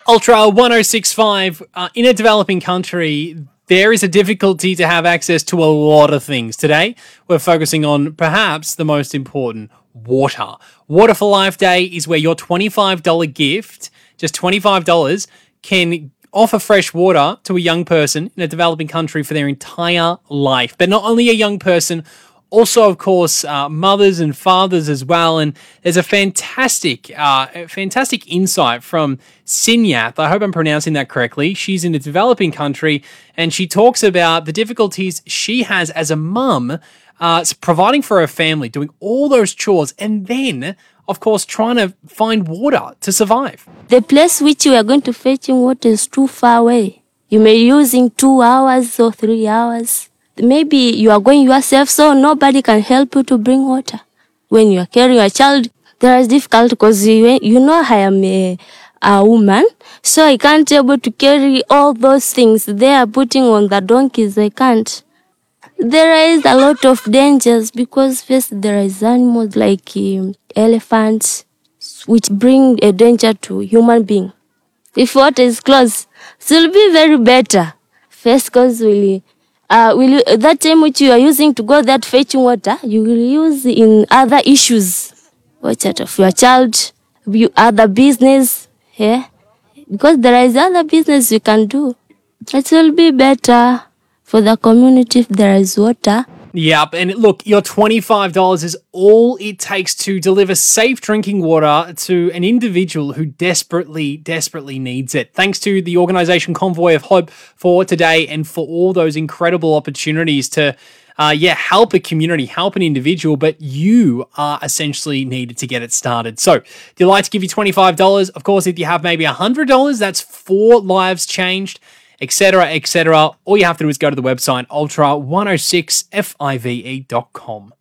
Ultra 1065, in a developing country, there is a difficulty to have access to a lot of things. Today, we're focusing on perhaps the most important, water. Water for Life Day is where your $25 gift, just $25, can offer fresh water to a young person in a developing country for their entire life. But not only a young person, also, of course, mothers and fathers as well. And there's a fantastic insight from Sinyath. I hope I'm pronouncing that correctly. She's in a developing country, and she talks about the difficulties she has as a mum, providing for her family, doing all those chores, and then, of course, trying to find water to survive. The place which you are going to fetch water is too far away. You may be using 2 hours or 3 hours. Maybe you are going yourself, so nobody can help you to bring water. When you are carrying a child, there is difficulty because you know I am a woman, so I can't able to carry all those things they are putting on the donkeys. I can't. There is a lot of dangers because first there is animals like elephants, which bring a danger to human being. If water is close, it will be very better. First, because that time which you are using to go that fetching water, you will use in other issues. Watch out of your child, other business, yeah? Because there is other business you can do. It will be better for the community if there is water. Yep, and look, your $25 is all it takes to deliver safe drinking water to an individual who desperately, desperately needs it. Thanks to the organisation Convoy of Hope for today and for all those incredible opportunities to help a community, help an individual, but you are essentially needed to get it started. So, if you'd like to give you $25, of course, if you have maybe $100, that's 4 lives changed, etc., etc. All you have to do is go to the website ultra106five.com.